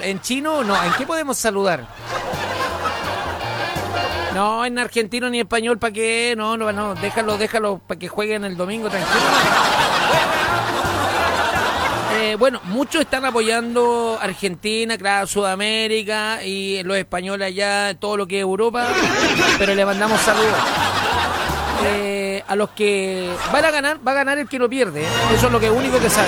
en chino, no. ¿En qué podemos saludar? No, en argentino ni español, ¿para qué? No, déjalo para que jueguen el domingo, tranquilo. Bueno, muchos están apoyando Argentina, claro, Sudamérica y los españoles allá, todo lo que es Europa, pero le mandamos saludos. A los que van a ganar, va a ganar el que no pierde, ¿eh? Eso es lo único que sabe.